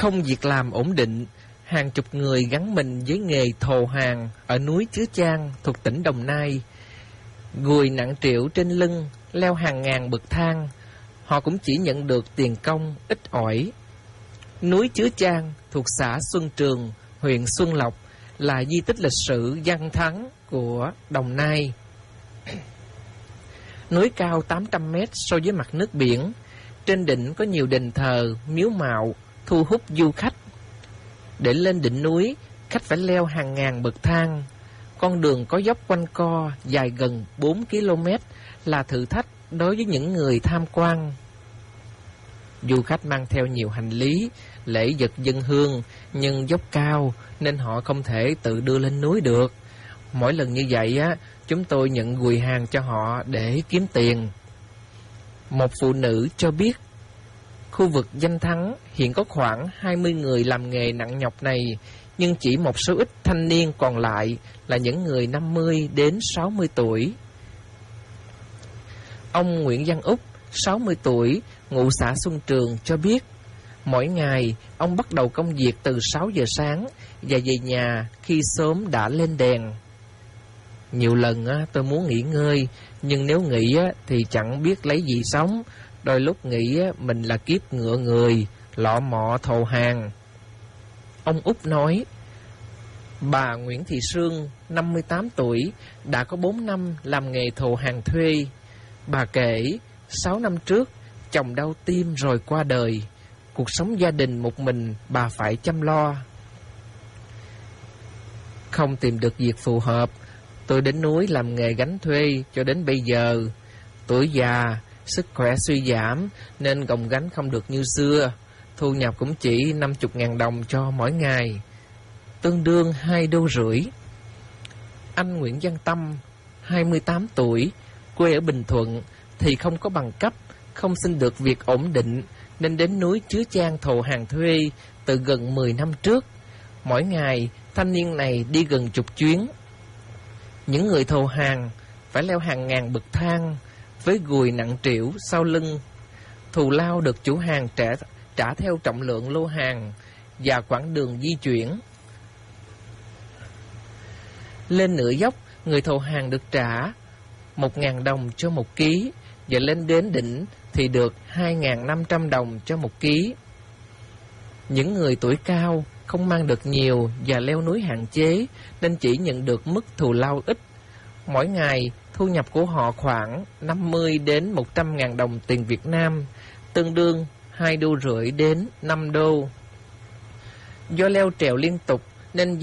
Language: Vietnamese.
Không việc làm ổn định, hàng chục người gắn mình với nghề thồ hàng ở núi Chứa Chan thuộc tỉnh Đồng Nai. Gùi nặng trĩu trên lưng, leo hàng ngàn bậc thang, họ cũng chỉ nhận được tiền công ít ỏi. Núi Chứa Chan thuộc xã Xuân Trường, huyện Xuân Lộc, là di tích lịch sử văn thắng của Đồng Nai. Núi cao 800 mét so với mặt nước biển, trên đỉnh có nhiều đền thờ, miếu mạo, thu hút du khách. Để lên đỉnh núi, khách phải leo hàng ngàn bậc thang. Con đường có dốc quanh co dài gần 4 km là thử thách đối với những người tham quan. Du khách mang theo nhiều hành lý, lễ vật dân hương, nhưng dốc cao nên họ không thể tự đưa lên núi được. Mỗi lần như vậy chúng tôi nhận gùi hàng cho họ để kiếm tiền. Một phụ nữ cho biết, khu vực danh thắng hiện có khoảng 20 người làm nghề nặng nhọc này, nhưng chỉ một số ít thanh niên còn lại là những người 50 đến 60 tuổi. Ông Nguyễn Văn Úc, 60 tuổi, ngụ xã Xuân Trường cho biết, mỗi ngày ông bắt đầu công việc từ 6 giờ sáng và về nhà khi sớm đã lên đèn. Nhiều lần tôi muốn nghỉ ngơi, nhưng nếu nghỉ thì chẳng biết lấy gì sống. Đôi lúc nghĩ mình là kiếp ngựa người, lọ mọ thồ hàng. Ông Úc nói, bà Nguyễn Thị Sương, 58 tuổi, đã có 4 năm làm nghề thồ hàng thuê. Bà kể, 6 năm trước, chồng đau tim rồi qua đời. Cuộc sống gia đình một mình bà phải chăm lo. Không tìm được việc phù hợp, tôi đến núi làm nghề gánh thuê cho đến bây giờ. Tuổi già, sức khỏe suy giảm nên gồng gánh không được như xưa. Thu nhập cũng chỉ 50.000 đồng cho mỗi ngày, tương đương 2,5 đô. Anh Nguyễn Văn Tâm, 28 tuổi, quê ở Bình Thuận, thì không có bằng cấp, không xin được việc ổn định nên đến núi Chứa Chan thồ hàng thuê từ gần 10 năm trước. Mỗi ngày, thanh niên này đi gần chục chuyến. Những người thồ hàng phải leo hàng ngàn bậc thang với gùi nặng trĩu sau lưng. Thù lao được chủ hàng trả theo trọng lượng lô hàng và quãng đường di chuyển. Lên nửa dốc, người thồ hàng được trả 1.000 đồng cho 1 ký, và lên đến đỉnh thì được 2.500 đồng cho 1 ký. Những người tuổi cao không mang được nhiều và leo núi hạn chế nên chỉ nhận được mức thù lao ít. Mỗi ngày, thu nhập của họ khoảng 50 đến 100.000 đồng tiền Việt Nam, tương đương 2,5 đô đến 5 đô. Do leo trèo liên tục nên